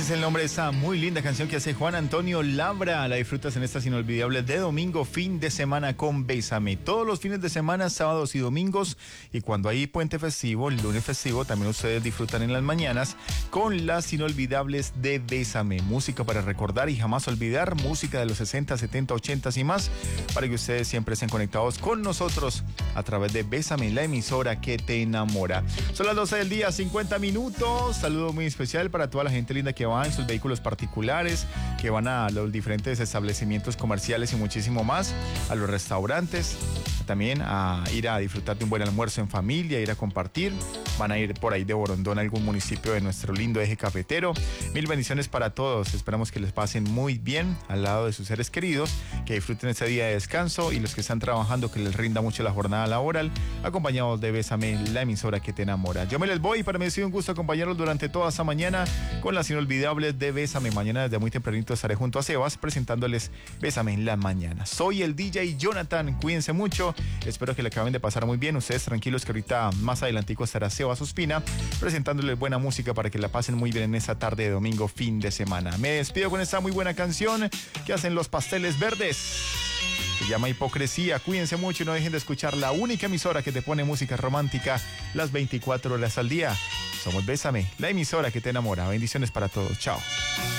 es el nombre de esa muy linda canción que hace Juan Antonio Labra. La disfrutas en estas inolvidables de domingo, fin de semana con Bésame. Todos los fines de semana, sábados y domingos. Y cuando hay puente festivo, el lunes festivo, también ustedes disfrutan en las mañanas con las inolvidables de Bésame. Música para recordar y jamás olvidar. Música de los 60, 70, 80 y más. Para que ustedes siempre estén conectados con nosotros a través de Bésame, la emisora que te enamora. Son las 12 del día, 50 minutos. Saludo muy especial para toda la gente linda que va en sus vehículos particulares, que van a los diferentes establecimientos comerciales y muchísimo más, a los restaurantes, también a ir a disfrutar de un buen almuerzo en familia, ir a compartir. Van a ir por ahí de Borondón a algún municipio de nuestro lindo eje cafetero. Mil bendiciones para todos. Esperamos que les pasen muy bien al lado de sus seres queridos, que disfruten ese día de descanso, y los que están trabajando, que les rinda mucho la jornada laboral, acompañados de Bésame, la emisora que te enamora. Yo me les voy, para mí ha sido un gusto acompañarlos durante toda esta mañana con las inolvidables de Bésame. Mañana desde muy tempranito estaré junto a Sebas presentándoles Bésame en la mañana. Soy el DJ Jonathan, cuídense mucho, espero que le acaben de pasar muy bien. Ustedes tranquilos que ahorita más adelantico estará Sebas Ospina presentándoles buena música para que la pasen muy bien en esta tarde de domingo, fin de semana. Me despido con esta muy buena canción que hacen Los Pasteles Verdes. Se llama Hipocresía. Cuídense mucho y no dejen de escuchar la única emisora que te pone música romántica las 24 horas al día. Somos Bésame, la emisora que te enamora. Bendiciones para todos. Chao.